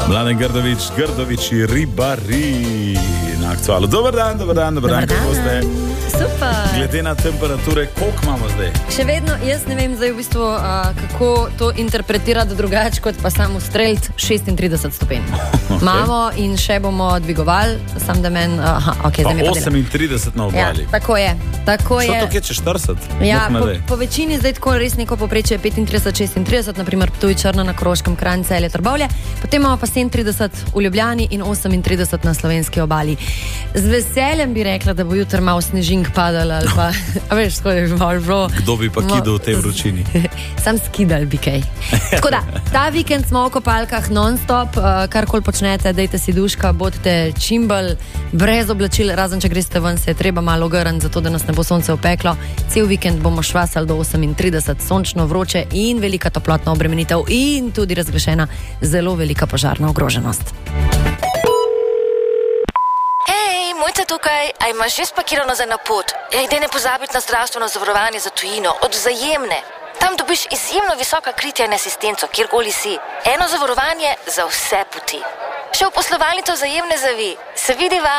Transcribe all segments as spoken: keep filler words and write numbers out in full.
Mladen Grdović, Grdovići ribari na Aktualu. Dobar dan, dobar dan, dobar, dobar dan, kako ste? Super. Glede na temperature, koliko imamo zdaj? Še vedno, jaz ne vem zdaj v bistvu, uh, kako to interpretirati drugače, kot pa samo streljt šestintrideset stopenj. Okay. Imamo in še bomo dvigovali, sam da men, uh, aha, ok, zdaj mi pa dela. osemintrideset na obali. Ja, tako je, tako je. Što to kje če štirideset? Ja, po, po večini zdaj tako res neko poprečje petintrideset šestintrideset, naprimer Ptuj, Črna na Koroškem, Kranj, Celje, Trbovlje, potem imamo pa sedemintrideset v Ljubljani in osemintrideset na slovenski obali. Z veseljem bi rekla, da bo jutri malo snežink padal ali pa, a veš, skoro bi malo bilo. Kdo bi pa kidal v tej vročini? Sam skidal bi kaj. Tako da, ta vikend smo v kopalkah non-stop, uh, karkoli počnete, dejte si duška, bodite čim bolj brez oblačil, razen če greste ven, se je treba malo ogrniti, zato da nas ne bo sonce opeklo. Cel vikend bomo švasali do osemintrideset, sončno, vroče in velika toplotna obremenitev in tudi razglašena zelo velika požarna ogroženost. Mojca tukaj, a imaš že spakirano za na pot? Ja, idej ne pozabiti na zdravstveno zavarovanje za tujino, od Vzajemne. Tam dobiš izjemno visoka kritja in asistenco, kjerkoli si. Eno zavarovanje za vse poti. Še v poslovalnico Vzajemne zavi. Se vidiva?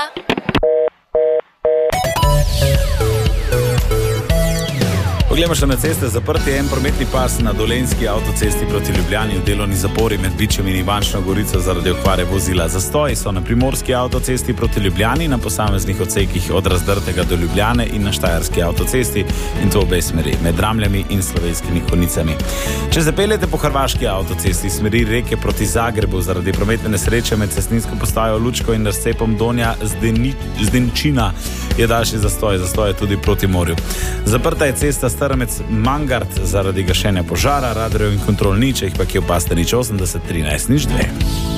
Poglejmo še na ceste. Zaprt je en prometni pas na Dolenjski avtocesti proti Ljubljani v delovni zapori med Bičem in Ivančno Gorico zaradi okvare vozila. Zastoji so na Primorski avtocesti proti Ljubljani na posameznih odsekih od Razdrtega do Ljubljane in na Štajerski avtocesti in to obe smeri, med Ramljami in Slovenskimi Konjicami. Če zapeljete po hrvaški avtocesti smeri Reke proti Zagrebu zaradi prometne nesreče med cestninsko postajo Lučko in razcepom Donja Zdenčina je daljši zastoj, zastoj je tudi proti morju. Zaprta je cesta Strmec Mangart zaradi gašenja požara, radarjev in kontrol nič, jih pa kje v Pastanič osemdeset trinajst nič dve.